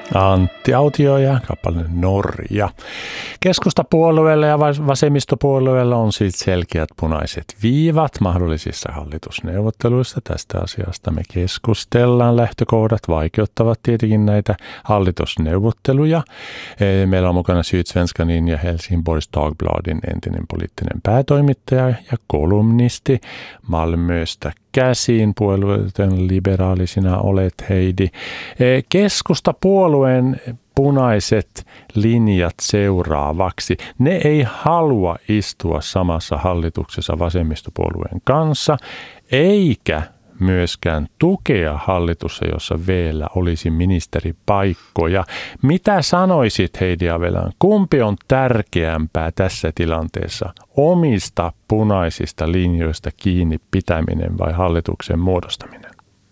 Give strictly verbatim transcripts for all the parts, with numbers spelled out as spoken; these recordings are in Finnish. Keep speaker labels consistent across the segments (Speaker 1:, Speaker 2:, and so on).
Speaker 1: Antti Autio ja kappale Norja. Keskustapuolueella ja vasemmistopuolueella on siis selkeät punaiset viivat mahdollisissa hallitusneuvotteluissa. Tästä asiasta me keskustellaan. Lähtökohdat vaikeuttavat tietenkin näitä hallitusneuvotteluja. Meillä on mukana Sydsvenskanin ja Helsingborgs Dagbladin entinen poliittinen päätoimittaja ja kolumnisti Malmöstä käsiin. Puolueiden liberaali sinä olet, Heidi. Keskustapuolueen punaiset linjat seuraavaksi. Ne ei halua istua samassa hallituksessa vasemmistopuolueen kanssa, eikä myöskään tukea hallitusta, jossa vielä olisi ministeripaikkoja. Mitä sanoisit, Heidi Avellan, kumpi on tärkeämpää tässä tilanteessa? Omista punaisista linjoista kiinni pitäminen vai hallituksen muodostaminen?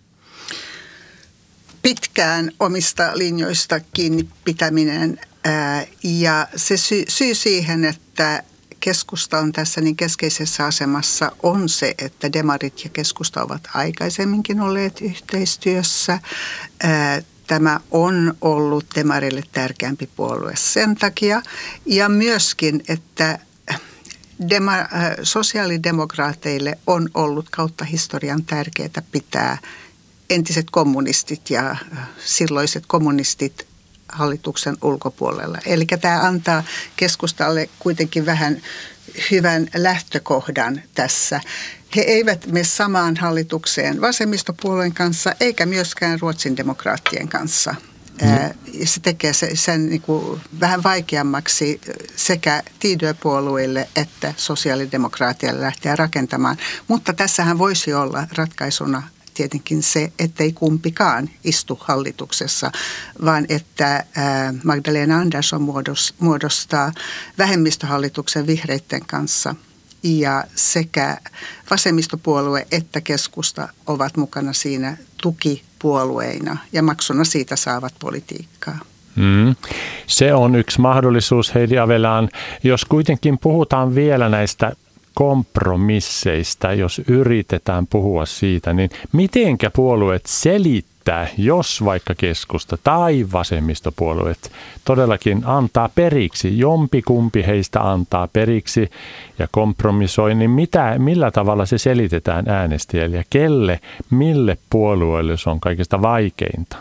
Speaker 2: Pitkään omista linjoista kiinni pitäminen ää, ja se syy, syy siihen, että keskusta on tässä niin keskeisessä asemassa on se, että demarit ja keskusta ovat aikaisemminkin olleet yhteistyössä. Ää, Tämä on ollut demarille tärkeämpi puolue sen takia ja myöskin, että dema, sosiaalidemokraateille on ollut kautta historian tärkeää pitää entiset kommunistit ja silloiset kommunistit hallituksen ulkopuolella. Eli tämä antaa keskustalle kuitenkin vähän hyvän lähtökohdan tässä. He eivät mene samaan hallitukseen vasemmistopuolueen kanssa eikä myöskään Ruotsin demokraattien kanssa. Mm. Se tekee sen niin kuin vähän vaikeammaksi sekä Tidö-puolueille että sosiaalidemokraatioille lähteä rakentamaan. Mutta tässähän voisi olla ratkaisuna tietenkin se, ettei kumpikaan istu hallituksessa, vaan että Magdalena Andersson muodostaa vähemmistöhallituksen vihreiden kanssa ja sekä vasemmistopuolue että keskusta ovat mukana siinä tukipuolueina ja maksuna siitä saavat politiikkaa.
Speaker 1: Mm. Se on yksi mahdollisuus, Heidi Avellan. Jos kuitenkin puhutaan vielä näistä kompromisseista, jos yritetään puhua siitä, niin mitenkä puolueet selittää, jos vaikka keskusta tai vasemmistopuolueet todellakin antaa periksi, jompikumpi heistä antaa periksi ja kompromissoi, niin mitä, millä tavalla se selitetään äänestäjille ja kelle, mille puolueelle se on kaikista vaikeinta?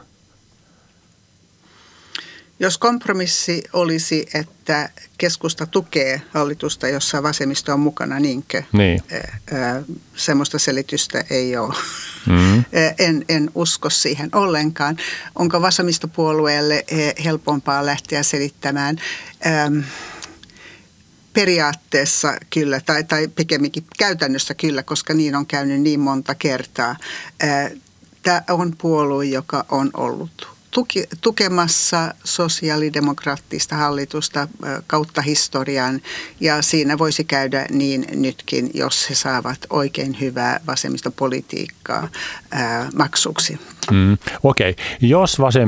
Speaker 2: Jos kompromissi olisi, että keskusta tukee hallitusta, jossa vasemmisto on mukana, niinkö?
Speaker 1: Niin.
Speaker 2: Semmoista selitystä ei ole.
Speaker 1: Mm.
Speaker 2: En, en usko siihen ollenkaan. Onko vasemmistopuolueelle helpompaa lähteä selittämään? Periaatteessa kyllä, tai, tai pikemminkin käytännössä kyllä, koska niin on käynyt niin monta kertaa. Tämä on puolue, joka on ollut Tuki, tukemassa sosiaalidemokraattista hallitusta kautta historian ja siinä voisi käydä niin nytkin, jos he saavat oikein hyvää vasemmistopolitiikkaa ää, maksuksi.
Speaker 1: Mm, Okei, okay. Jos vasem